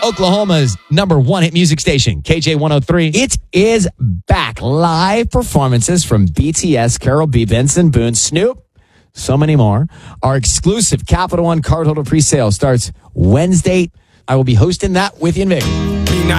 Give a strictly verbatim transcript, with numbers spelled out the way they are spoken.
Oklahoma's number one hit music station, K J one oh three. It is back. Live performances from B T S, Carol B, Benson Boone, Snoop, so many more. Our exclusive Capital One cardholder presale starts Wednesday. I will be hosting that with you in Vegas.